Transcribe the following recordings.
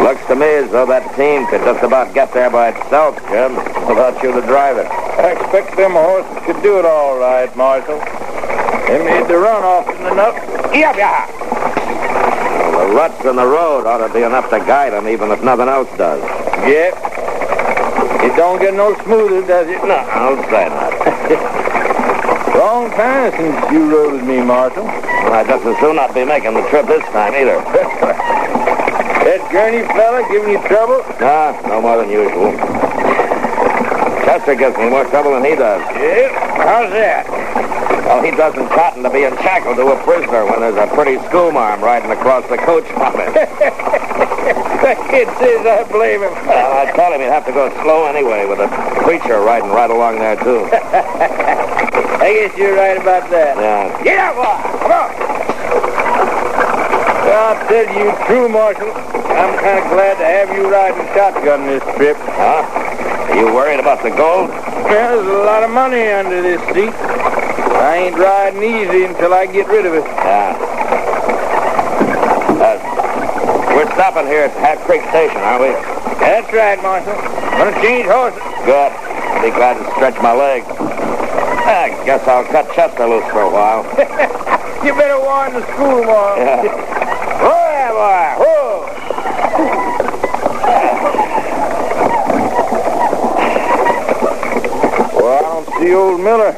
Looks to me as though that team could just about get there by itself, Jim, without you to drive it. I expect them horses could do it all right, Marshal. They made the run often enough. Yep, yeah. Well, the ruts in the road ought to be enough to guide them, even if nothing else does. Yep. It don't get no smoother, does it? No, I'll say not. Long time since you rode with me, Marshal. Well, I'd just as soon not be making the trip this time, either. That Gurney fella giving you trouble? Nah, no more than usual. Chester gives me more trouble than he does. Yep. How's that? Well, he doesn't cotton to being shackled to a prisoner when there's a pretty schoolmarm riding across the coach from him. That kid says I blame him. I told him he'd have to go slow anyway, with a preacher riding right along there, too. I guess you're right about that. Yeah. Get out, boy! Come on! Well, I'll tell you true, Marshal. I'm kind of glad to have you riding shotgun this trip. Huh? Are you worried about the gold? Well, there's a lot of money under this seat. I ain't riding easy until I get rid of it. Yeah. We're stopping here at Hat Creek Station, aren't we? That's right, Marshal. Gonna change horses. Good. I'll be glad to stretch my legs. I guess I'll cut Chester loose for a while. You better warn the school, boy. Yeah. Whoa there, boy. Whoa. Well, I don't see old Miller.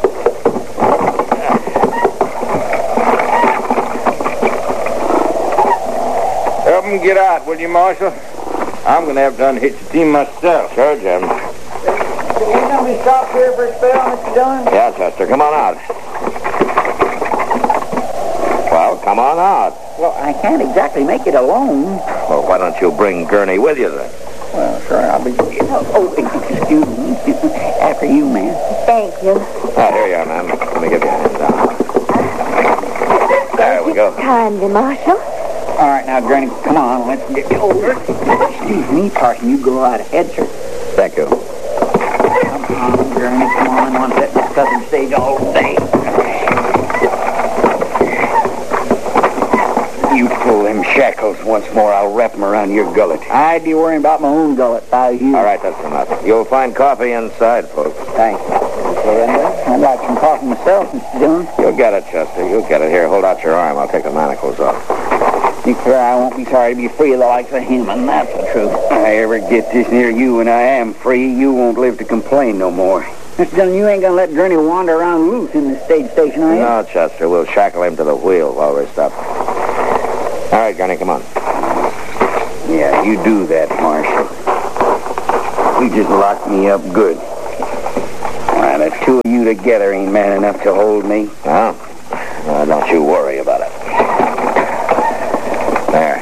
Help him get out, will you, Marshal? I'm going to have to unhitch the team myself. Sure, Jim. You going to be stopped here for a spell, Mr. Dillon? Yeah, Chester, come on out. Well, come on out. Well, I can't exactly make it alone. Well, why don't you bring Gurney with you, then? Well, sure, I'll be... Oh, excuse me. After you, man. Thank you. Oh, here you are, ma'am. Let me give you a hand down. There we go. Kindly, Marshal. All right, now, Granny, come on. Let's get over. Excuse me, Parson. You go right ahead, sir. Thank you. Come on, Granny. Come on. I want to sit in this southern stage all day. You pull them shackles once more, I'll wrap them around your gullet. I'd be worrying about my own gullet if I was you. All right, that's enough. You'll find coffee inside, folks. Thanks. I'd like some coffee myself, Mr. Dillon. You'll get it, Chester. You'll get it. Here, hold out your arm. I'll take the manacles off. Declare I won't be sorry to be free of the likes of him, and that's the truth. If I ever get this near you and I am free, you won't live to complain no more. Mr. Dillon, you ain't going to let Gurney wander around loose in this stage station, are you? No, Chester. We'll shackle him to the wheel while we're stopped. All right, Gurney, come on. Yeah, you do that, Marshal. You just locked me up good. Why, the two of you together ain't man enough to hold me. No? Don't you worry about it. There.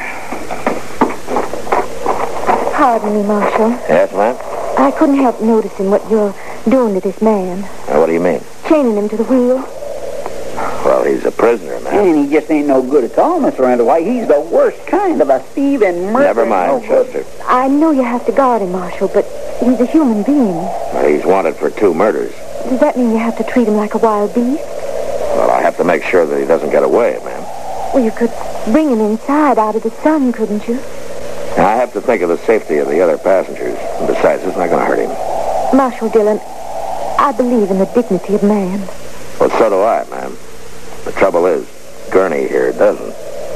Pardon me, Marshal. Yes, ma'am? I couldn't help noticing what you're doing to this man. What do you mean? Chaining him to the wheel. Well, he's a prisoner, ma'am. And he just ain't no good at all, Mr. Randall. Why, he's the worst kind of a thief and murderer. Never mind, Chester. I know you have to guard him, Marshal, but he's a human being. Well, he's wanted for 2 murders. Does that mean you have to treat him like a wild beast? Well, I have to make sure that he doesn't get away, ma'am. Well, you could bring him inside out of the sun, couldn't you? Now, I have to think of the safety of the other passengers. And besides, it's not going to hurt him. Marshal Dillon, I believe in the dignity of man. Well, so do I, ma'am. The trouble is, Gurney here doesn't.